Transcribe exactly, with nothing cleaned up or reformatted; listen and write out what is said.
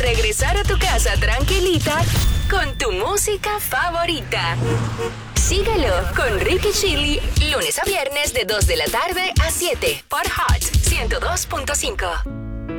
regresar a tu casa tranquilita con tu música favorita. Síguelo con Ricky Chili, lunes a viernes de dos de la tarde a siete por Hot ciento dos punto cinco.